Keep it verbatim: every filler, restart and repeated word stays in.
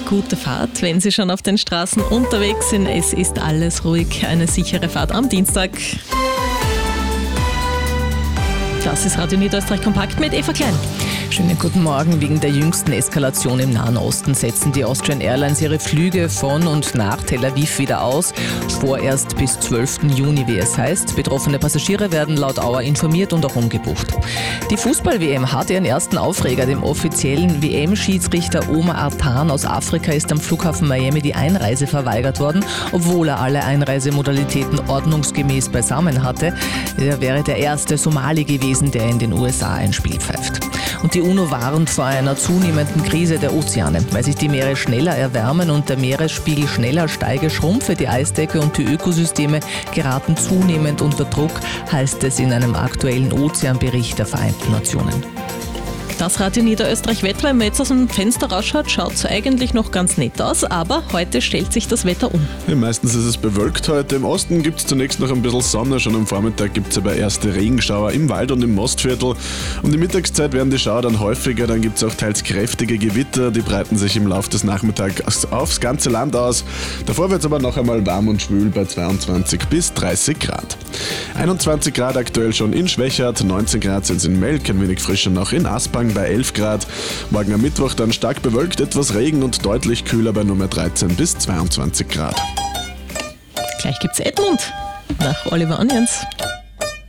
gute Fahrt, wenn Sie schon auf den Straßen unterwegs sind. Es ist alles ruhig, eine sichere Fahrt am Dienstag. Das ist Radio Niederösterreich Kompakt mit Eva Klein. Schönen guten Morgen. Wegen der jüngsten Eskalation im Nahen Osten setzen die Austrian Airlines ihre Flüge von und nach Tel Aviv wieder aus. Vorerst bis zwölften Juni, wie es heißt. Betroffene Passagiere werden laut Auer informiert und auch umgebucht. Die Fußball-W M hat ihren ersten Aufreger. Dem offiziellen W M-Schiedsrichter Omar Artan aus Afrika ist am Flughafen Miami die Einreise verweigert worden, obwohl er alle Einreisemodalitäten ordnungsgemäß beisammen hatte. Er wäre der erste Somali gewesen, der in den U S A ein Spiel pfeift. Und die UNO warnt vor einer zunehmenden Krise der Ozeane. Weil sich die Meere schneller erwärmen und der Meeresspiegel schneller steige, schrumpfe die Eisdecke und die Ökosysteme geraten zunehmend unter Druck, heißt es in einem aktuellen Ozeanbericht der Vereinten Nationen. Das Radio Niederösterreich Wetter, wenn man jetzt aus dem Fenster rausschaut, schaut es eigentlich noch ganz nett aus, aber heute stellt sich das Wetter um. Ja, meistens ist es bewölkt heute. Im Osten gibt es zunächst noch ein bisschen Sonne, schon am Vormittag gibt es aber erste Regenschauer im Wald und im Mostviertel. Um die Mittagszeit werden die Schauer dann häufiger, dann gibt es auch teils kräftige Gewitter, die breiten sich im Laufe des Nachmittags aufs ganze Land aus. Davor wird es aber noch einmal warm und schwül bei zweiundzwanzig bis dreißig Grad. einundzwanzig Grad aktuell schon in Schwechat, neunzehn Grad sind es in Melk, ein wenig frischer noch in Aspang bei elf Grad. Morgen am Mittwoch dann stark bewölkt, etwas Regen und deutlich kühler bei Nummer dreizehn bis zweiundzwanzig Grad. Gleich gibt's Edmund nach Oliver Onions.